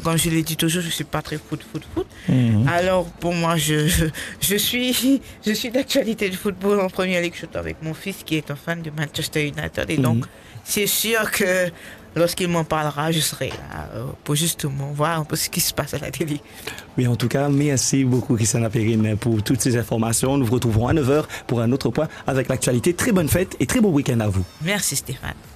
comme je l'ai dit toujours, je suis pas très foot. Alors pour moi, je suis d'actualité du football en première ligue, surtout avec mon fils qui est un fan de Manchester United. Et donc, c'est sûr que lorsqu'il m'en parlera, je serai là pour justement voir un peu ce qui se passe à la télé. Oui, en tout cas, merci beaucoup, Christiana Perrine, pour toutes ces informations. Nous vous retrouverons à 9h pour un autre point avec l'actualité. Très bonne fête et très beau week-end à vous. Merci, Stéphane.